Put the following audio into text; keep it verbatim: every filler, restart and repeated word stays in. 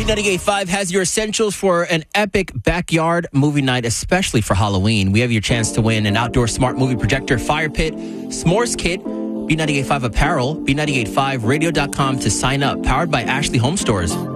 B ninety-eight point five has your essentials for an epic backyard movie night, especially for Halloween. We have your chance to win an outdoor smart movie projector, fire pit, s'mores kit, B ninety-eight point five apparel, B ninety-eight point five radio dot com to sign up. Powered by Ashley Home Stores.